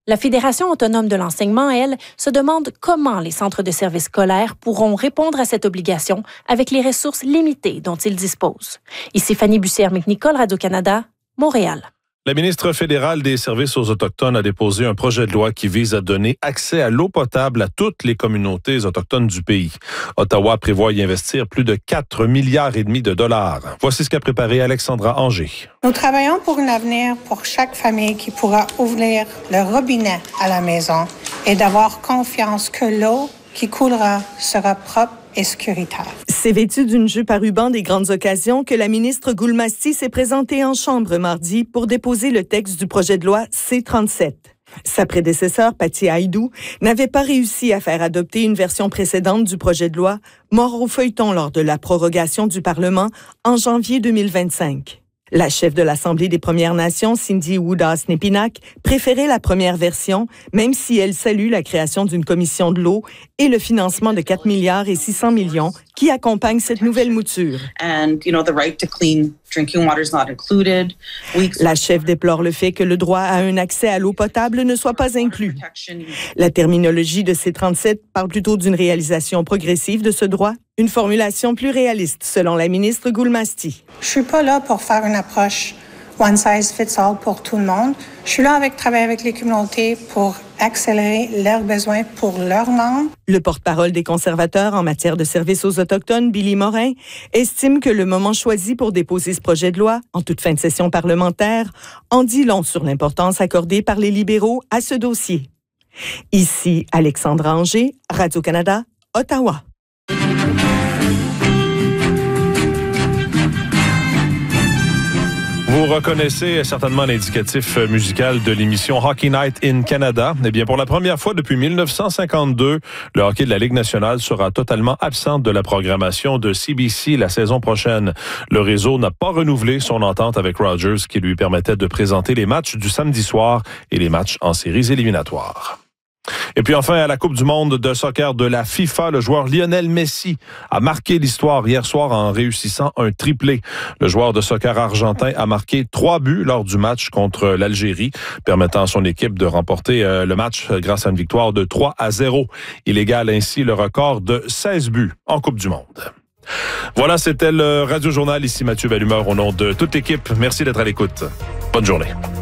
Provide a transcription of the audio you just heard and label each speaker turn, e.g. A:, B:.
A: La Fédération autonome de l'enseignement, elle, se demande comment les centres de services scolaires pourront répondre à cette obligation avec les ressources limitées dont ils disposent. Ici Fanny Bussière-McNicol, Radio-Canada, Montréal.
B: La ministre fédérale des Services aux Autochtones a déposé un projet de loi qui vise à donner accès à l'eau potable à toutes les communautés autochtones du pays. Ottawa prévoit y investir plus de 4,5 milliards de dollars. Voici ce qu'a préparé Alexandra Anger.
C: Nous travaillons pour un avenir pour chaque famille qui pourra ouvrir le robinet à la maison et d'avoir confiance que l'eau qui coulera sera propre et sécuritaire.
D: C'est vêtu d'une jupe à ruban des grandes occasions que la ministre Goulmasti s'est présentée en Chambre mardi pour déposer le texte du projet de loi C-37. Sa prédécesseur, Patty Haïdou, n'avait pas réussi à faire adopter une version précédente du projet de loi, mort au feuilleton lors de la prorogation du Parlement en janvier 2025. La chef de l'Assemblée des Premières Nations, Cindy Woodas-Nepinac, préférait la première version, même si elle salue la création d'une commission de l'eau et le financement de 4 milliards et 600 millions qui accompagnent cette nouvelle mouture. La chef déplore le fait que le droit à un accès à l'eau potable ne soit pas inclus. La terminologie de C-37 parle plutôt d'une réalisation progressive de ce droit, une formulation plus réaliste, selon la ministre Goulmasti.
C: Je suis pas là pour faire une approche one size fits all pour tout le monde. Je suis là travailler avec les communautés pour accélérer leurs besoins pour leurs membres.
D: Le porte-parole des conservateurs en matière de services aux Autochtones, Billy Morin, estime que le moment choisi pour déposer ce projet de loi, en toute fin de session parlementaire, en dit long sur l'importance accordée par les libéraux à ce dossier. Ici Alexandra Anger, Radio-Canada, Ottawa.
B: Vous reconnaissez certainement l'indicatif musical de l'émission Hockey Night in Canada. Eh bien, pour la première fois depuis 1952, le hockey de la Ligue nationale sera totalement absent de la programmation de CBC la saison prochaine. Le réseau n'a pas renouvelé son entente avec Rogers qui lui permettait de présenter les matchs du samedi soir et les matchs en séries éliminatoires. Et puis enfin, à la Coupe du monde de soccer de la FIFA, le joueur Lionel Messi a marqué l'histoire hier soir en réussissant un triplé. Le joueur de soccer argentin a marqué 3 buts lors du match contre l'Algérie, permettant à son équipe de remporter le match grâce à une victoire de 3-0. Il égale ainsi le record de 16 buts en Coupe du monde. Voilà, c'était le Radio Journal. Ici Mathieu Bellumeur au nom de toute l'équipe. Merci d'être à l'écoute. Bonne journée.